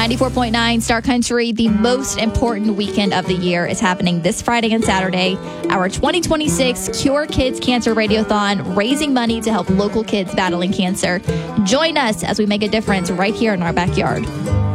94.9 Star Country, the most important weekend of the year is happening this Friday and Saturday. Our 2026 Cure Kids Cancer Radiothon, raising money to help local kids battling cancer. Join us as we make a difference right here in our backyard.